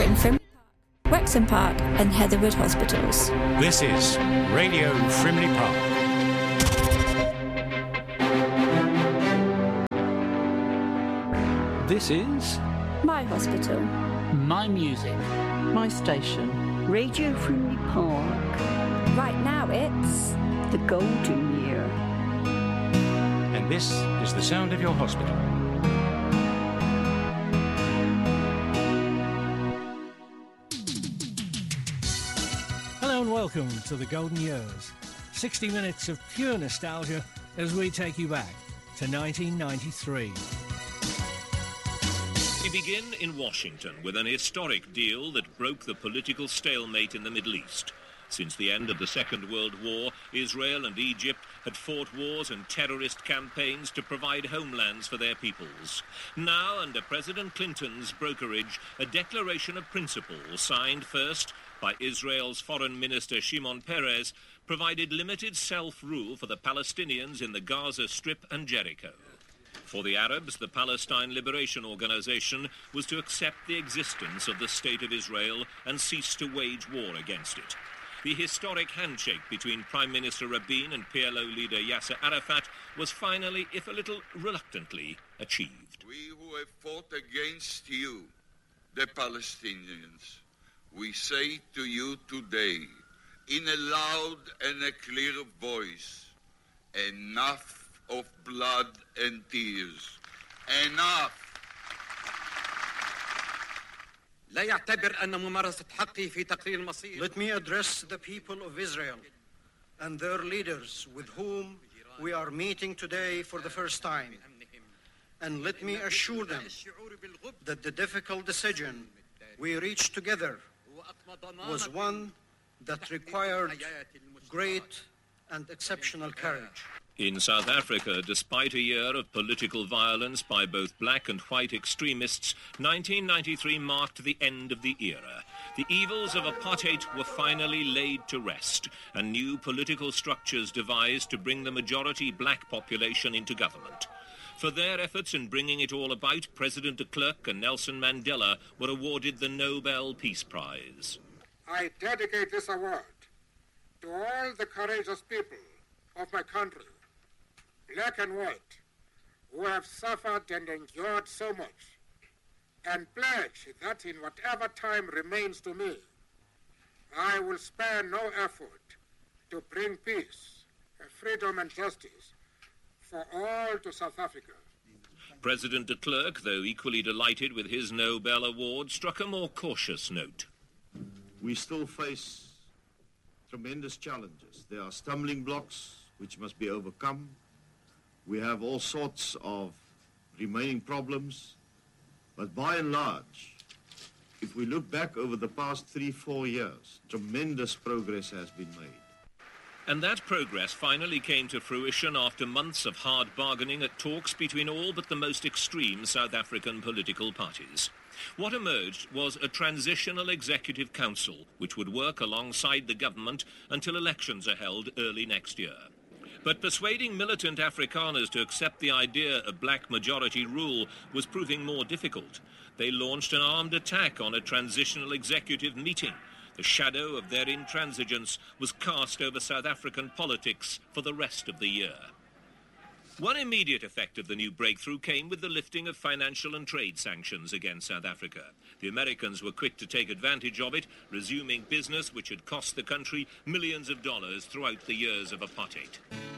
covering Frimley Park, Wrexham Park and Heatherwood hospitals. This is Radio Frimley Park. This is My hospital. My music. My station. Radio Frimley Park. Right now it's The Golden Year. And this is the sound of your hospital. Hello and welcome to The Golden Years. 60 minutes of pure nostalgia as we take you back to 1993. We begin in Washington with an historic deal that broke the political stalemate in the Middle East. Since the end of the Second World War, Israel and Egypt had fought wars and terrorist campaigns to provide homelands for their peoples. Now, under President Clinton's brokerage, a declaration of principle signed first by Israel's Foreign Minister Shimon Peres provided limited self-rule for the Palestinians in the Gaza Strip and Jericho. For the Arabs, the Palestine Liberation Organization was to accept the existence of the State of Israel and cease to wage war against it. The historic handshake between Prime Minister Rabin and PLO leader Yasser Arafat was finally, if a little reluctantly, achieved. We who have fought against you, the Palestinians, we say to you today, in a loud and a clear voice, enough of blood and tears. Enough. Let me address the people of Israel and their leaders with whom we are meeting today for the first time. And let me assure them that the difficult decision we reached together was one that required great and exceptional courage. In South Africa, despite a year of political violence by both black and white extremists, 1993 marked the end of the era. The evils of apartheid were finally laid to rest, and new political structures devised to bring the majority black population into government. For their efforts in bringing it all about, President de Klerk and Nelson Mandela were awarded the Nobel Peace Prize. I dedicate this award to all the courageous people of my country, black and white, who have suffered and endured so much, and pledge that in whatever time remains to me, I will spare no effort to bring peace, freedom and justice for all to South Africa. President de Klerk, though equally delighted with his Nobel Award, struck a more cautious note. We still face tremendous challenges. There are stumbling blocks which must be overcome. We have all sorts of remaining problems, but by and large, if we look back over the past 3-4 years, tremendous progress has been made. And that progress finally came to fruition after months of hard bargaining at talks between all but the most extreme South African political parties. What emerged was a transitional executive council, which would work alongside the government until elections are held early next year. But persuading militant Afrikaners to accept the idea of black majority rule was proving more difficult. They launched an armed attack on a transitional executive meeting. The shadow of their intransigence was cast over South African politics for the rest of the year. One immediate effect of the new breakthrough came with the lifting of financial and trade sanctions against South Africa. The Americans were quick to take advantage of it, resuming business which had cost the country millions of dollars throughout the years of apartheid.